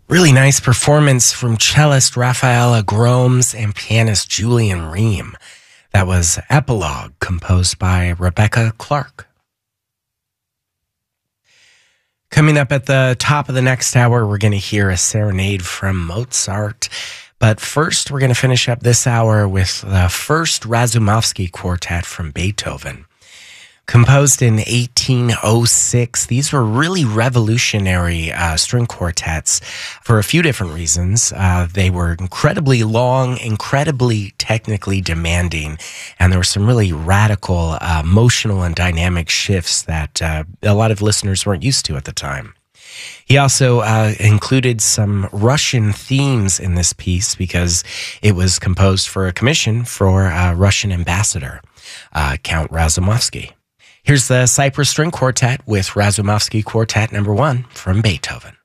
Really nice performance from cellist Rafaela Gromes and pianist Julian Ream. That was Epilogue, composed by Rebecca Clark. Coming up at the top of the next hour, we're going to hear a serenade from Mozart. But first, we're going to finish up this hour with the first Razumovsky quartet from Beethoven. Composed in 1806, these were really revolutionary string quartets for a few different reasons. They were incredibly long, incredibly technically demanding, and there were some really radical emotional and dynamic shifts that a lot of listeners weren't used to at the time. He also included some Russian themes in this piece because it was composed for a commission for a Russian ambassador, Count Razumovsky. Here's the Cyprus String Quartet with Razumovsky Quartet No. 1 from Beethoven.